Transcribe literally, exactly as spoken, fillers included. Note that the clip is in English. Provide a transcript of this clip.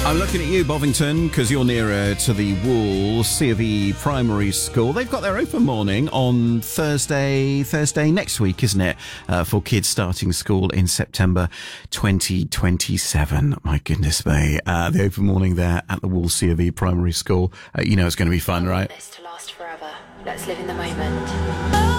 I'm looking at you, Bovington, because you're nearer to the Wall C of E Primary School. They've got their open morning on Thursday, Thursday next week, isn't it? Uh, for kids starting school in September twenty twenty-seven. My goodness me. Uh, the open morning there at the Wall C of E Primary School. Uh, you know it's going to be fun, right? This to last forever. Let's live in the moment.